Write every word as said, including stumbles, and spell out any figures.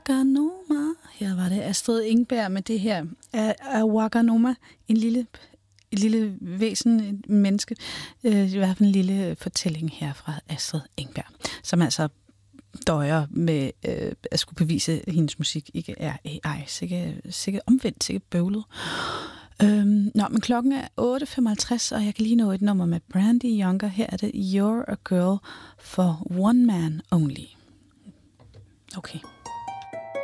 Waganoma. Her var det Astrid Engberg med det her. Er, er Waganoma en lille, et lille væsen, et menneske? Øh, I hvert fald en lille fortælling her fra Astrid Engberg, som altså døjer med øh, at skulle bevise, at hendes musik ikke er A I. Sikke, sikke omvendt, sikke bøvlet. Øhm, nå, men klokken er otte femoghalvtreds, og jeg kan lige nå et nummer med Brandy Younger. Her er det You're a Girl for One Man Only. Okay.